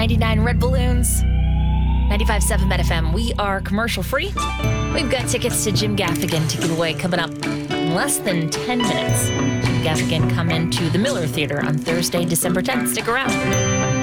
99 Red Balloons. 95.7 Met FM. We are commercial free. We've got tickets to Jim Gaffigan to give away coming up in less than 10 minutes. Jim Gaffigan coming to the Miller Theater on Thursday, December 10th. Stick around.